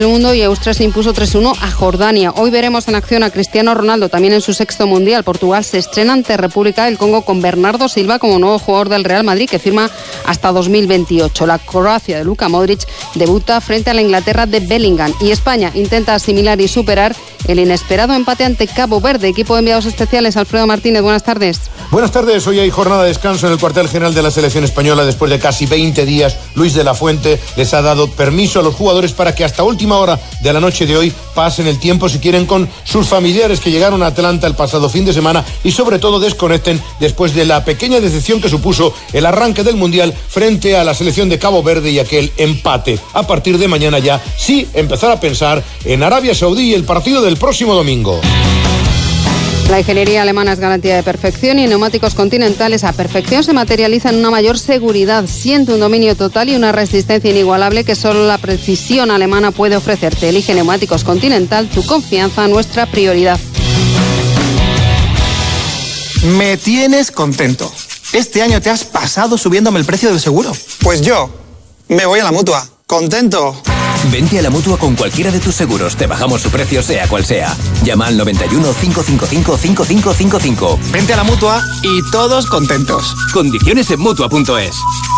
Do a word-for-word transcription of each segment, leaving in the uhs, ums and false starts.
El mundo y Austria se impuso tres uno a Jordania. Hoy veremos en acción a Cristiano Ronaldo, también en su sexto mundial. Portugal se estrena ante República del Congo con Bernardo Silva como nuevo jugador del Real Madrid, que firma hasta dos mil veintiocho. La Croacia de Luka Modric debuta frente a la Inglaterra de Bellingham. Y España intenta asimilar y superar el inesperado empate ante Cabo Verde. Equipo de enviados especiales, Alfredo Martínez, buenas tardes. Buenas tardes, hoy hay jornada de descanso en el cuartel general de la selección española. Después de casi veinte días, Luis de la Fuente les ha dado permiso a los jugadores para que hasta última hora de la noche de hoy pasen el tiempo, si quieren, con sus familiares que llegaron a Atlanta el pasado fin de semana y sobre todo desconecten después de la pequeña decepción que supuso el arranque del Mundial frente a la selección de Cabo Verde y aquel empate. A partir de mañana ya sí empezar a pensar en Arabia Saudí y el partido del próximo domingo. La ingeniería alemana es garantía de perfección y neumáticos Continental. A perfección se materializa en una mayor seguridad. Siente un dominio total y una resistencia inigualable que solo la precisión alemana puede ofrecerte. Elige neumáticos Continental, tu confianza, nuestra prioridad. Me tienes contento. Este año te has pasado subiéndome el precio del seguro. Pues yo me voy a la Mutua. ¡Contento! Vente a la Mutua con cualquiera de tus seguros. Te bajamos su precio sea cual sea. Llama al noventa y uno, cinco cinco cinco, cinco cinco cinco cinco. Vente a la Mutua y todos contentos. Condiciones en Mutua punto es.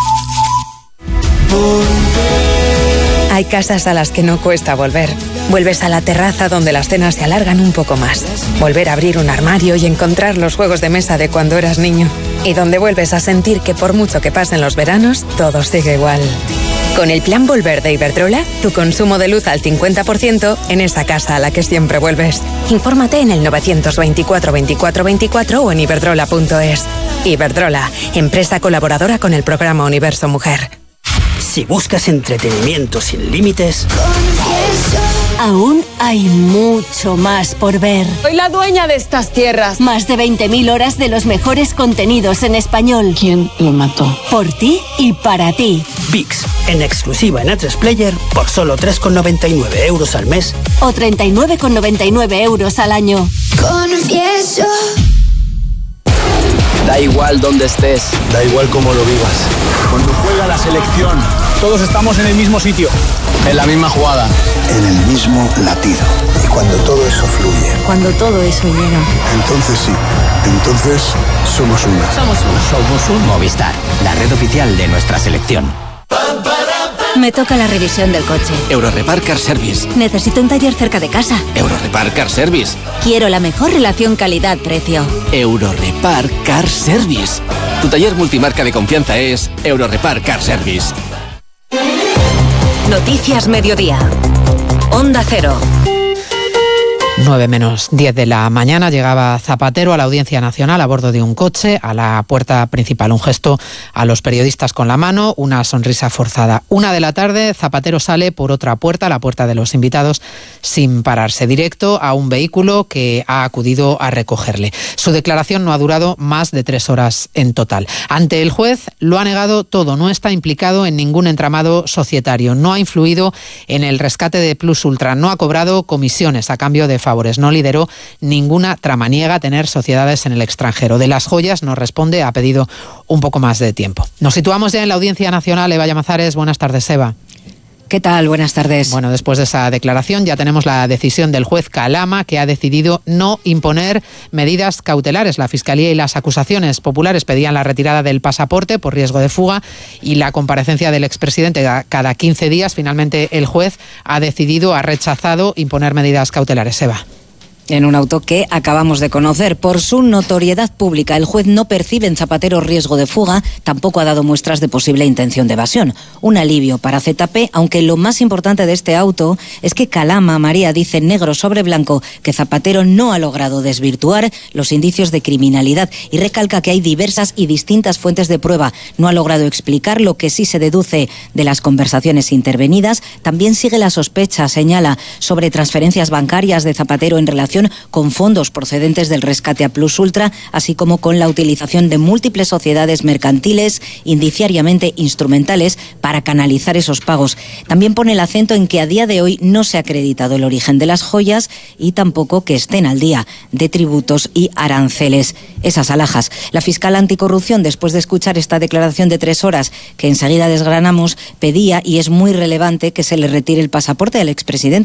Hay casas a las que no cuesta volver. Vuelves a la terraza donde las cenas se alargan un poco más. Volver a abrir un armario y encontrar los juegos de mesa de cuando eras niño. Y donde vuelves a sentir que por mucho que pasen los veranos, todo sigue igual. Con el plan Volver de Iberdrola, tu consumo de luz al cincuenta por ciento en esa casa a la que siempre vuelves. Infórmate en el novecientos veinticuatro veinticuatro veinticuatro o en iberdrola punto es. Iberdrola, empresa colaboradora con el programa Universo Mujer. Si buscas entretenimiento sin límites, aún hay mucho más por ver. Soy la dueña de estas tierras. Más de veinte mil horas de los mejores contenidos en español. ¿Quién lo mató? Por ti y para ti. VIX, en exclusiva en A tres Player, por solo tres con noventa y nueve euros al mes. O treinta y nueve con noventa y nueve euros al año. Confieso. Da igual donde estés. Da igual cómo lo vivas. Cuando juega la selección, todos estamos en el mismo sitio. En la misma jugada. En el mismo latido. Y cuando todo eso fluye. Cuando todo eso llega. Entonces sí. Entonces somos uno. Somos uno. Somos un Movistar, la red oficial de nuestra selección. Me toca la revisión del coche. Eurorepar Car Service. Necesito un taller cerca de casa. Eurorepar Car Service. Quiero la mejor relación calidad-precio. Eurorepar Car Service. Tu taller multimarca de confianza es Eurorepar Car Service. Noticias Mediodía. Onda Cero. nueve menos diez de la mañana llegaba Zapatero a la Audiencia Nacional a bordo de un coche, a la puerta principal. Un gesto a los periodistas con la mano, una sonrisa forzada. Una de la tarde, Zapatero sale por otra puerta, la puerta de los invitados, sin pararse, directo a un vehículo que ha acudido a recogerle. Su declaración no ha durado más de tres horas en total. Ante el juez lo ha negado todo, no está implicado en ningún entramado societario, no ha influido en el rescate de Plus Ultra, no ha cobrado comisiones a cambio de favores, no lideró ninguna trama, niega tener sociedades en el extranjero. De las joyas nos responde, ha pedido un poco más de tiempo. Nos situamos ya en la Audiencia Nacional. Eva Llamazares, buenas tardes, Eva. ¿Qué tal? Buenas tardes. Bueno, después de esa declaración ya tenemos la decisión del juez Calama, que ha decidido no imponer medidas cautelares. La Fiscalía y las acusaciones populares pedían la retirada del pasaporte por riesgo de fuga y la comparecencia del expresidente cada quince días. Finalmente el juez ha decidido, ha rechazado imponer medidas cautelares. Eva. En un auto que acabamos de conocer. Por su notoriedad pública, el juez no percibe en Zapatero riesgo de fuga, tampoco ha dado muestras de posible intención de evasión. Un alivio para Z P, aunque lo más importante de este auto es que Calama, María, dice negro sobre blanco que Zapatero no ha logrado desvirtuar los indicios de criminalidad y recalca que hay diversas y distintas fuentes de prueba. No ha logrado explicar lo que sí se deduce de las conversaciones intervenidas. También sigue la sospecha, señala, sobre transferencias bancarias de Zapatero en relación financiación con fondos procedentes del rescate a Plus Ultra, así como con la utilización de múltiples sociedades mercantiles, indiciariamente instrumentales, para canalizar esos pagos. También pone el acento en que a día de hoy no se ha acreditado el origen de las joyas y tampoco que estén al día de tributos y aranceles. Esas alhajas. La fiscal anticorrupción, después de escuchar esta declaración de tres horas que enseguida desgranamos, pedía, y es muy relevante, que se le retire el pasaporte al expresidente